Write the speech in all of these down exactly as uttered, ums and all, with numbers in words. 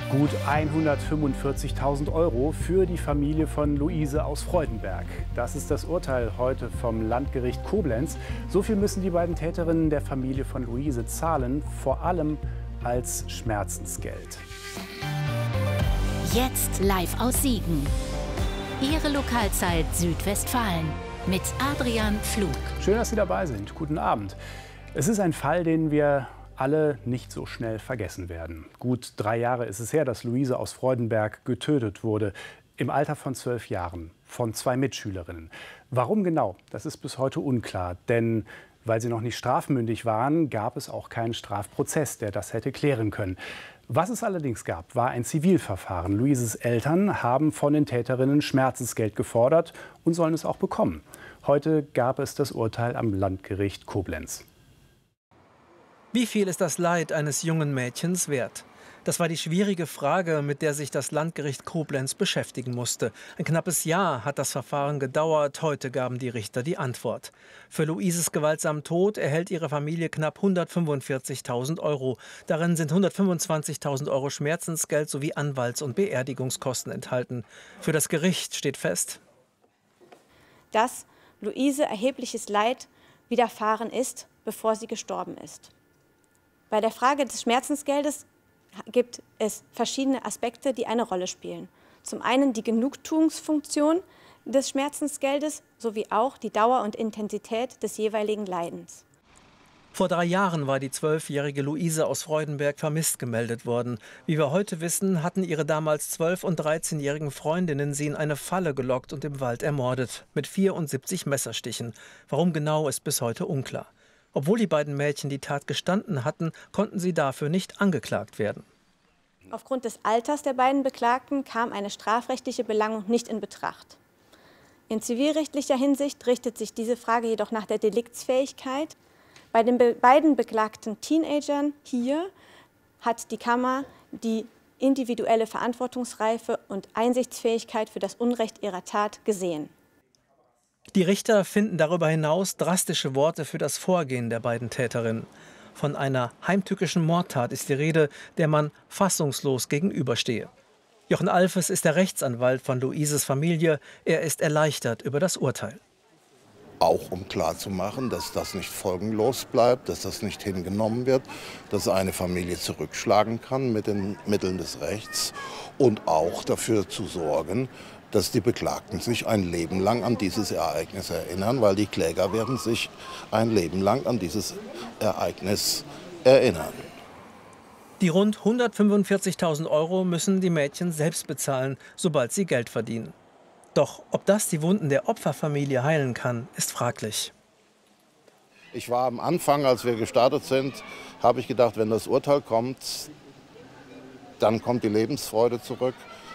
Gut hundertfünfundvierzigtausend Euro für die Familie von Luise aus Freudenberg. Das ist das Urteil heute vom Landgericht Koblenz. So viel müssen die beiden Täterinnen der Familie von Luise zahlen, vor allem als Schmerzensgeld. Jetzt live aus Siegen. Ihre Lokalzeit Südwestfalen mit Adrian Pflug. Schön, dass Sie dabei sind. Guten Abend. Es ist ein Fall, den wir alle nicht so schnell vergessen werden. Gut drei Jahre ist es her, dass Luise aus Freudenberg getötet wurde. Im Alter von zwölf Jahren von zwei Mitschülerinnen. Warum genau? Das ist bis heute unklar. Denn weil sie noch nicht strafmündig waren, gab es auch keinen Strafprozess, der das hätte klären können. Was es allerdings gab, war ein Zivilverfahren. Luises Eltern haben von den Täterinnen Schmerzensgeld gefordert und sollen es auch bekommen. Heute gab es das Urteil am Landgericht Koblenz. Wie viel ist das Leid eines jungen Mädchens wert? Das war die schwierige Frage, mit der sich das Landgericht Koblenz beschäftigen musste. Ein knappes Jahr hat das Verfahren gedauert. Heute gaben die Richter die Antwort. Für Luises gewaltsamen Tod erhält ihre Familie knapp hundertfünfundvierzigtausend Euro. Darin sind hundertfünfundzwanzigtausend Euro Schmerzensgeld sowie Anwalts- und Beerdigungskosten enthalten. Für das Gericht steht fest, dass Luise erhebliches Leid widerfahren ist, bevor sie gestorben ist. Bei der Frage des Schmerzensgeldes gibt es verschiedene Aspekte, die eine Rolle spielen. Zum einen die Genugtuungsfunktion des Schmerzensgeldes sowie auch die Dauer und Intensität des jeweiligen Leidens. Vor drei Jahren war die zwölfjährige Luise aus Freudenberg vermisst gemeldet worden. Wie wir heute wissen, hatten ihre damals zwölf- und dreizehnjährigen Freundinnen sie in eine Falle gelockt und im Wald ermordet. Mit vierundsiebzig Messerstichen. Warum genau, ist bis heute unklar. Obwohl die beiden Mädchen die Tat gestanden hatten, konnten sie dafür nicht angeklagt werden. Aufgrund des Alters der beiden Beklagten kam eine strafrechtliche Belangung nicht in Betracht. In zivilrechtlicher Hinsicht richtet sich diese Frage jedoch nach der Deliktsfähigkeit. Bei den be beiden beklagten Teenagern hier hat die Kammer die individuelle Verantwortungsreife und Einsichtsfähigkeit für das Unrecht ihrer Tat gesehen. Die Richter finden darüber hinaus drastische Worte für das Vorgehen der beiden Täterinnen. Von einer heimtückischen Mordtat ist die Rede, der man fassungslos gegenüberstehe. Jochen Alfes ist der Rechtsanwalt von Luises Familie. Er ist erleichtert über das Urteil. Auch um klarzumachen, dass das nicht folgenlos bleibt, dass das nicht hingenommen wird, dass eine Familie zurückschlagen kann mit den Mitteln des Rechts und auch dafür zu sorgen, dass die Beklagten sich ein Leben lang an dieses Ereignis erinnern, weil die Kläger werden sich ein Leben lang an dieses Ereignis erinnern. Die rund hundertfünfundvierzigtausend Euro müssen die Mädchen selbst bezahlen, sobald sie Geld verdienen. Doch ob das die Wunden der Opferfamilie heilen kann, ist fraglich. Ich war am Anfang, als wir gestartet sind, habe ich gedacht, wenn das Urteil kommt, dann kommt die Lebensfreude zurück.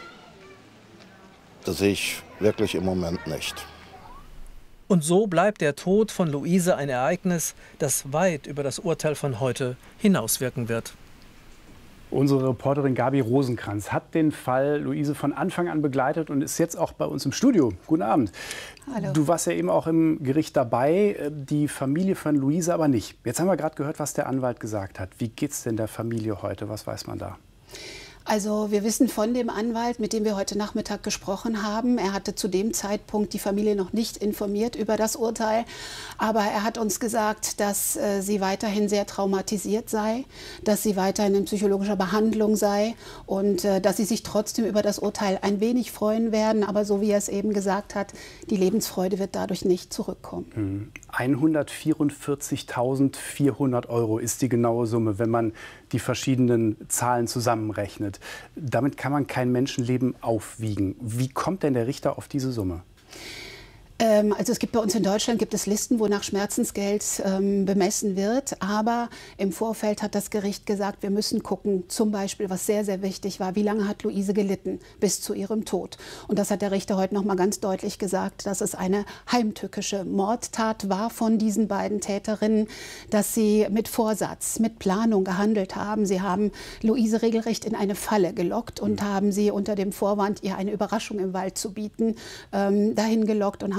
Das sehe ich wirklich im Moment nicht. Und so bleibt der Tod von Luise ein Ereignis, das weit über das Urteil von heute hinauswirken wird. Unsere Reporterin Gabi Rosenkranz hat den Fall Luise von Anfang an begleitet und ist jetzt auch bei uns im Studio. Guten Abend. Hallo. Du warst ja eben auch im Gericht dabei, die Familie von Luise aber nicht. Jetzt haben wir gerade gehört, was der Anwalt gesagt hat. Wie geht's denn der Familie heute? Was weiß man da? Also wir wissen von dem Anwalt, mit dem wir heute Nachmittag gesprochen haben. Er hatte zu dem Zeitpunkt die Familie noch nicht informiert über das Urteil. Aber er hat uns gesagt, dass äh, sie weiterhin sehr traumatisiert sei, dass sie weiterhin in psychologischer Behandlung sei und äh, dass sie sich trotzdem über das Urteil ein wenig freuen werden. Aber so wie er es eben gesagt hat, die Lebensfreude wird dadurch nicht zurückkommen. hundertvierundvierzigtausendvierhundert Euro ist die genaue Summe, wenn man die verschiedenen Zahlen zusammenrechnet. Damit kann man kein Menschenleben aufwiegen. Wie kommt denn der Richter auf diese Summe? Ähm, also es gibt bei uns in Deutschland gibt es Listen, wo nach Schmerzensgeld ähm, bemessen wird. Aber im Vorfeld hat das Gericht gesagt, wir müssen gucken, zum Beispiel, was sehr, sehr wichtig war, wie lange hat Luise gelitten bis zu ihrem Tod. Und das hat der Richter heute noch mal ganz deutlich gesagt, dass es eine heimtückische Mordtat war von diesen beiden Täterinnen, dass sie mit Vorsatz, mit Planung gehandelt haben. Sie haben Luise regelrecht in eine Falle gelockt und haben sie unter dem Vorwand, ihr eine Überraschung im Wald zu bieten, ähm, dahin gelockt und haben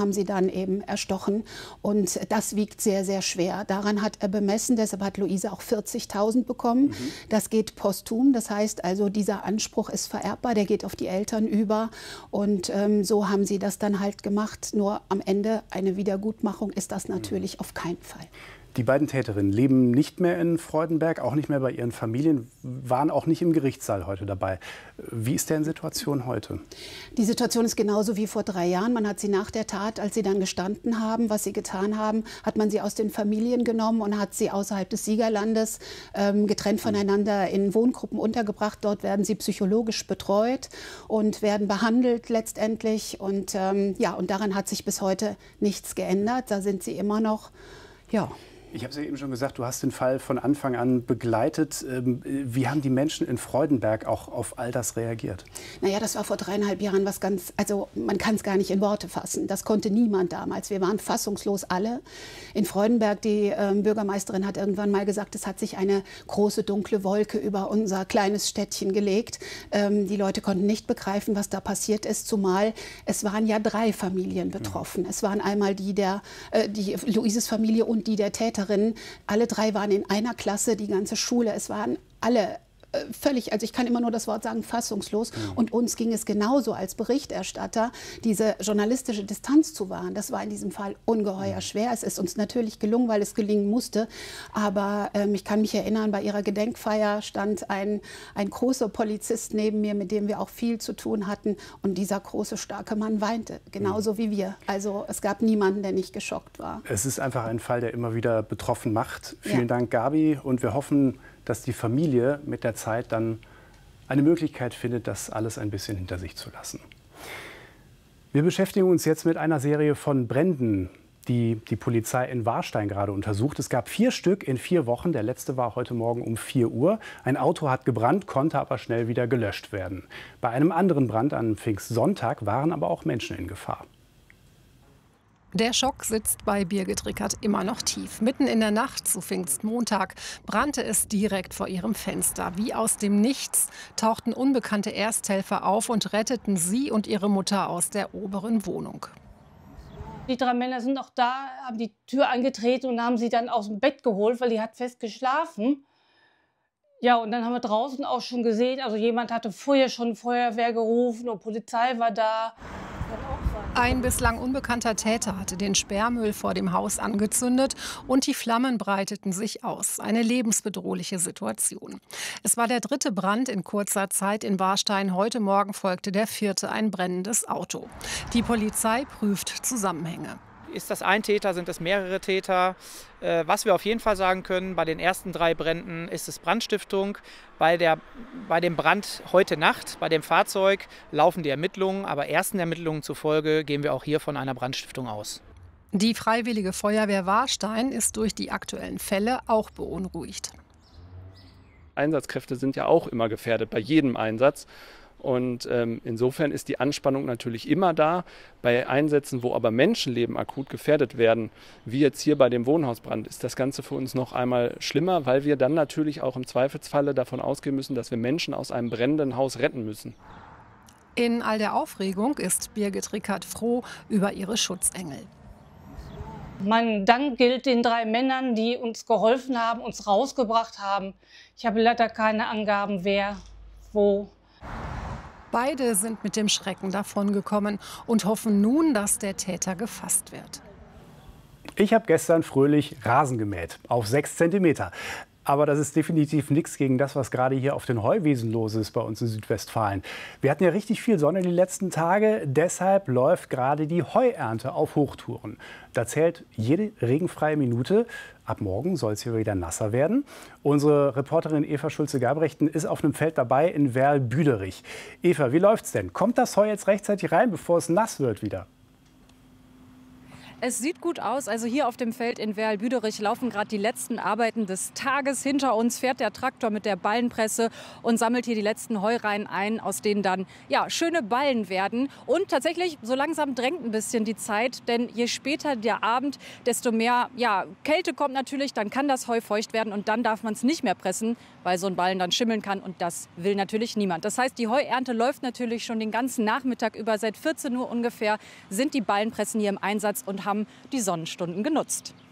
haben sie dann eben erstochen. Und das wiegt sehr, sehr schwer. Daran hat er bemessen, deshalb hat Luise auch vierzigtausend bekommen. Mhm. Das geht posthum, das heißt also, dieser Anspruch ist vererbbar, der geht auf die Eltern über. Und ähm, so haben sie das dann halt gemacht. Nur am Ende eine Wiedergutmachung ist das natürlich mhm. auf keinen Fall. Die beiden Täterinnen leben nicht mehr in Freudenberg, auch nicht mehr bei ihren Familien, waren auch nicht im Gerichtssaal heute dabei. Wie ist deren Situation heute? Die Situation ist genauso wie vor drei Jahren. Man hat sie nach der Tat, als sie dann gestanden haben, was sie getan haben, hat man sie aus den Familien genommen und hat sie außerhalb des Siegerlandes ähm, getrennt voneinander in Wohngruppen untergebracht. Dort werden sie psychologisch betreut und werden behandelt letztendlich. Und, ähm, ja, und daran hat sich bis heute nichts geändert. Da sind sie immer noch, ja. Ich habe es ja eben schon gesagt, du hast den Fall von Anfang an begleitet. Wie haben die Menschen in Freudenberg auch auf all das reagiert? Naja, das war vor dreieinhalb Jahren was ganz, also man kann es gar nicht in Worte fassen. Das konnte niemand damals. Wir waren fassungslos alle. In Freudenberg, die äh, Bürgermeisterin hat irgendwann mal gesagt, es hat sich eine große dunkle Wolke über unser kleines Städtchen gelegt. Ähm, die Leute konnten nicht begreifen, was da passiert ist, zumal es waren ja drei Familien betroffen. Mhm. Es waren einmal die der, äh, die Luises Familie und die der Täter. Alle drei waren in einer Klasse, die ganze Schule. Es waren alle äh, völlig, also ich kann immer nur das Wort sagen, fassungslos. Ja. Und uns ging es genauso als Berichterstatter, diese journalistische Distanz zu wahren. Das war in diesem Fall ungeheuer ja. schwer. Es ist uns natürlich gelungen, weil es gelingen musste. Aber ähm, ich kann mich erinnern, bei ihrer Gedenkfeier stand ein, ein großer Polizist neben mir, mit dem wir auch viel zu tun hatten. Und dieser große, starke Mann weinte, genauso ja. wie wir. Also es gab niemanden, der nicht geschockt war. Es ist einfach ein Fall, der immer wieder betroffen macht. Vielen ja. Dank, Gabi. Und wir hoffen, dass die Familie mit der Zeit dann eine Möglichkeit findet, das alles ein bisschen hinter sich zu lassen. Wir beschäftigen uns jetzt mit einer Serie von Bränden, die die Polizei in Warstein gerade untersucht. Es gab vier Stück in vier Wochen. Der letzte war heute Morgen um vier Uhr. Ein Auto hat gebrannt, konnte aber schnell wieder gelöscht werden. Bei einem anderen Brand an Pfingstsonntag waren aber auch Menschen in Gefahr. Der Schock sitzt bei Birgit Rickert immer noch tief. Mitten in der Nacht zu Pfingstmontag brannte es direkt vor ihrem Fenster. Wie aus dem Nichts tauchten unbekannte Ersthelfer auf und retteten sie und ihre Mutter aus der oberen Wohnung. Die drei Männer sind noch da, haben die Tür angetreten und haben sie dann aus dem Bett geholt, weil die hat fest geschlafen. Ja, und dann haben wir draußen auch schon gesehen, also jemand hatte vorher schon Feuerwehr gerufen und Polizei war da. Ein bislang unbekannter Täter hatte den Sperrmüll vor dem Haus angezündet und die Flammen breiteten sich aus. Eine lebensbedrohliche Situation. Es war der dritte Brand in kurzer Zeit in Warstein. Heute Morgen folgte der vierte, ein brennendes Auto. Die Polizei prüft Zusammenhänge. Ist das ein Täter, sind es mehrere Täter? Äh, was wir auf jeden Fall sagen können, bei den ersten drei Bränden ist es Brandstiftung. Bei, der, bei dem Brand heute Nacht, bei dem Fahrzeug, laufen die Ermittlungen. Aber ersten Ermittlungen zufolge gehen wir auch hier von einer Brandstiftung aus. Die Freiwillige Feuerwehr Warstein ist durch die aktuellen Fälle auch beunruhigt. Einsatzkräfte sind ja auch immer gefährdet bei jedem Einsatz. Und ähm, insofern ist die Anspannung natürlich immer da. Bei Einsätzen, wo aber Menschenleben akut gefährdet werden, wie jetzt hier bei dem Wohnhausbrand, ist das Ganze für uns noch einmal schlimmer, weil wir dann natürlich auch im Zweifelsfalle davon ausgehen müssen, dass wir Menschen aus einem brennenden Haus retten müssen. In all der Aufregung ist Birgit Rickert froh über ihre Schutzengel. Mein Dank gilt den drei Männern, die uns geholfen haben, uns rausgebracht haben. Ich habe leider keine Angaben, wer, wo. Beide sind mit dem Schrecken davongekommen und hoffen nun, dass der Täter gefasst wird. Ich habe gestern fröhlich Rasen gemäht, auf sechs Zentimeter. Aber das ist definitiv nichts gegen das, was gerade hier auf den Heuwiesen los ist bei uns in Südwestfalen. Wir hatten ja richtig viel Sonne die letzten Tage, deshalb läuft gerade die Heuernte auf Hochtouren. Da zählt jede regenfreie Minute. Ab morgen soll es hier wieder nasser werden. Unsere Reporterin Eva Schulze-Gabrechten ist auf einem Feld dabei in Werl-Büderich. Eva, wie läuft's denn? Kommt das Heu jetzt rechtzeitig rein, bevor es nass wird wieder? Es sieht gut aus. Also hier auf dem Feld in Werl-Büderich laufen gerade die letzten Arbeiten des Tages. Hinter uns fährt der Traktor mit der Ballenpresse und sammelt hier die letzten Heureihen ein, aus denen dann ja, schöne Ballen werden. Und tatsächlich, so langsam drängt ein bisschen die Zeit, denn je später der Abend, desto mehr ja, Kälte kommt natürlich, dann kann das Heu feucht werden und dann darf man es nicht mehr pressen, weil so ein Ballen dann schimmeln kann und das will natürlich niemand. Das heißt, die Heuernte läuft natürlich schon den ganzen Nachmittag über. Seit vierzehn Uhr ungefähr sind die Ballenpressen hier im Einsatz und haben die Sonnenstunden genutzt.